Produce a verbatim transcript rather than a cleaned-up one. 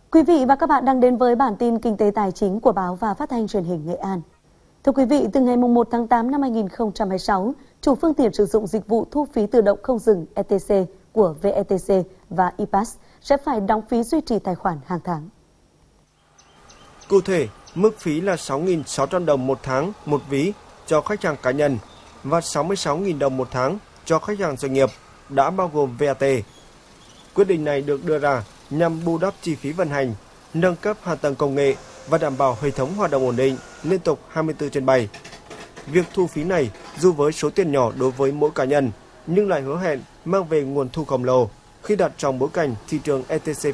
Quý vị và các bạn đang đến với bản tin kinh tế tài chính của báo và phát thanh truyền hình Nghệ An. Thưa quý vị, từ ngày mùng một tháng tám năm hai nghìn không trăm hai mươi sáu, chủ phương tiện sử dụng dịch vụ thu phí tự động không dừng E T C của vê e tê xê và i pass sẽ phải đóng phí duy trì tài khoản hàng tháng. Cụ thể, mức phí là sáu nghìn sáu trăm đồng một tháng một ví cho khách hàng cá nhân và sáu mươi sáu nghìn đồng một tháng cho khách hàng doanh nghiệp, đã bao gồm vê a tê. Quyết định này được đưa ra nhằm bù đắp chi phí vận hành, nâng cấp hạ tầng công nghệ và đảm bảo hệ thống hoạt động ổn định, liên tục hai mươi tư trên bảy. Việc thu phí này dù với số tiền nhỏ đối với mỗi cá nhân, nhưng lại hứa hẹn mang về nguồn thu khổng lồ khi đặt trong bối cảnh thị trường E T C